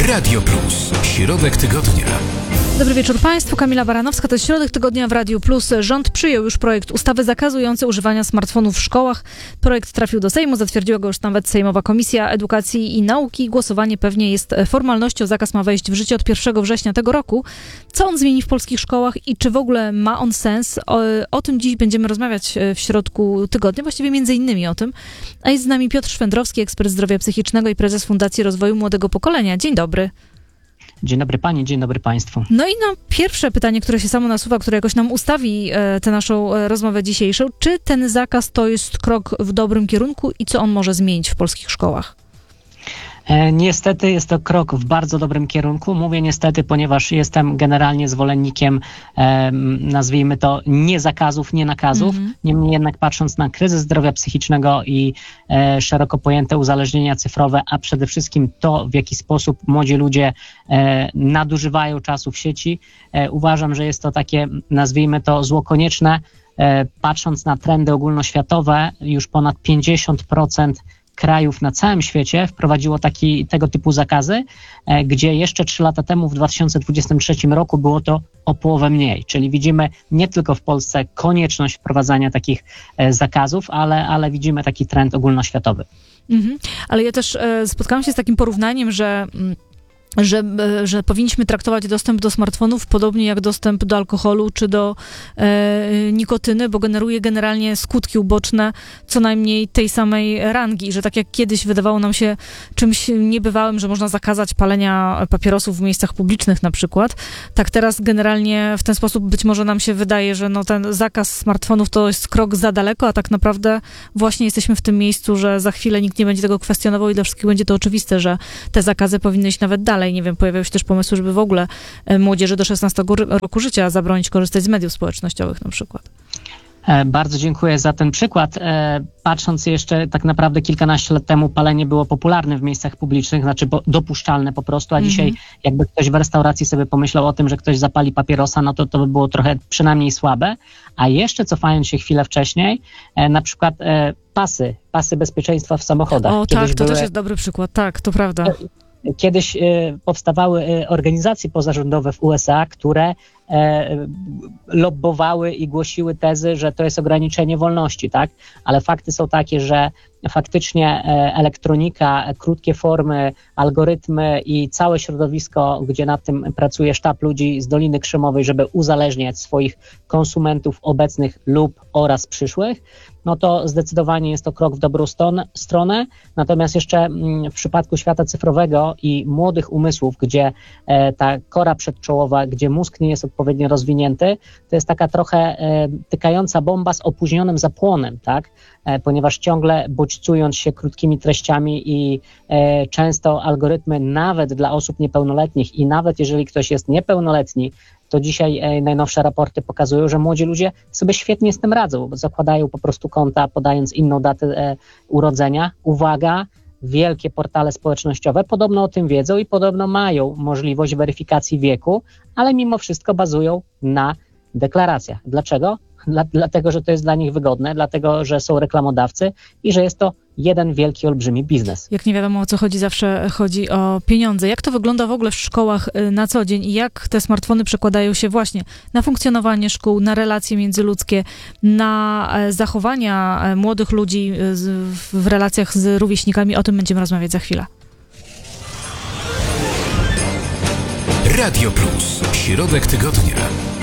Radio Plus. Środek tygodnia. Dobry wieczór Państwu, Kamila Baranowska, to jest Środek Tygodnia w Radiu Plus. Rząd przyjął już projekt ustawy zakazujący używania smartfonów w szkołach. Projekt trafił do Sejmu, zatwierdziła go już nawet Sejmowa Komisja Edukacji i Nauki. Głosowanie pewnie jest formalnością, zakaz ma wejść w życie od 1 września tego roku. Co on zmieni w polskich szkołach i czy w ogóle ma on sens? O tym dziś będziemy rozmawiać w Środku Tygodnia, właściwie między innymi o tym. A jest z nami Piotr Szwendrowski, ekspert zdrowia psychicznego i prezes Fundacji Rozwoju Młodego Pokolenia. Dzień dobry. Dzień dobry pani, dzień dobry państwu. No i pierwsze pytanie, które się samo nasuwa, które jakoś nam ustawi tę naszą rozmowę dzisiejszą. Czy ten zakaz to jest krok w dobrym kierunku i co on może zmienić w polskich szkołach? Niestety jest to krok w bardzo dobrym kierunku. Mówię niestety, ponieważ jestem generalnie zwolennikiem, nazwijmy to, nie zakazów, nie nakazów. Niemniej jednak patrząc na kryzys zdrowia psychicznego i szeroko pojęte uzależnienia cyfrowe, a przede wszystkim to, w jaki sposób młodzi ludzie nadużywają czasu w sieci, uważam, że jest to takie, nazwijmy to, zło konieczne. Patrząc na trendy ogólnoświatowe, już ponad 50% krajów na całym świecie wprowadziło tego typu zakazy, gdzie jeszcze 3 lata temu, w 2023 roku, było to o połowę mniej. Czyli widzimy nie tylko w Polsce konieczność wprowadzania takich zakazów, ale widzimy taki trend ogólnoświatowy. Ale ja też spotkałam się z takim porównaniem, że powinniśmy traktować dostęp do smartfonów podobnie jak dostęp do alkoholu czy do nikotyny, bo generuje generalnie skutki uboczne co najmniej tej samej rangi, że tak jak kiedyś wydawało nam się czymś niebywałym, że można zakazać palenia papierosów w miejscach publicznych na przykład, tak teraz generalnie w ten sposób być może nam się wydaje, że ten zakaz smartfonów to jest krok za daleko, a tak naprawdę właśnie jesteśmy w tym miejscu, że za chwilę nikt nie będzie tego kwestionował i dla wszystkich będzie to oczywiste, że te zakazy powinny iść nawet dalej. Nie wiem, pojawiają się też pomysły, żeby w ogóle młodzieży do 16 roku życia zabronić korzystać z mediów społecznościowych na przykład. Bardzo dziękuję za ten przykład. Patrząc jeszcze tak naprawdę kilkanaście lat temu palenie było popularne w miejscach publicznych, znaczy dopuszczalne po prostu, a dzisiaj jakby ktoś w restauracji sobie pomyślał o tym, że ktoś zapali papierosa, no to by było trochę przynajmniej słabe. A jeszcze cofając się chwilę wcześniej, na przykład pasy bezpieczeństwa w samochodach. O tak, to też jest dobry przykład, tak, to prawda. Kiedyś powstawały organizacje pozarządowe w USA, które lobbowały i głosiły tezy, że to jest ograniczenie wolności, tak? Ale fakty są takie, że faktycznie elektronika, krótkie formy, algorytmy i całe środowisko, gdzie nad tym pracuje sztab ludzi z Doliny Krzemowej, żeby uzależniać swoich konsumentów obecnych lub oraz przyszłych, no to zdecydowanie jest to krok w dobrą stronę. Natomiast jeszcze w przypadku świata cyfrowego i młodych umysłów, gdzie ta kora przedczołowa, gdzie mózg nie jest odpowiednio rozwinięty, to jest taka trochę tykająca bomba z opóźnionym zapłonem, tak? Ponieważ ciągle bodźcując się krótkimi treściami i często algorytmy nawet dla osób niepełnoletnich i nawet jeżeli ktoś jest niepełnoletni, to dzisiaj najnowsze raporty pokazują, że młodzi ludzie sobie świetnie z tym radzą, bo zakładają po prostu konta, podając inną datę urodzenia. Uwaga, wielkie portale społecznościowe podobno o tym wiedzą i podobno mają możliwość weryfikacji wieku, ale mimo wszystko bazują na deklaracjach. Dlaczego? Dlatego, że to jest dla nich wygodne, dlatego, że są reklamodawcy i że jest to jeden wielki, olbrzymi biznes. Jak nie wiadomo o co chodzi, zawsze chodzi o pieniądze. Jak to wygląda w ogóle w szkołach na co dzień i jak te smartfony przekładają się właśnie na funkcjonowanie szkół, na relacje międzyludzkie, na zachowania młodych ludzi w relacjach z rówieśnikami? O tym będziemy rozmawiać za chwilę. Radio Plus. Środek tygodnia.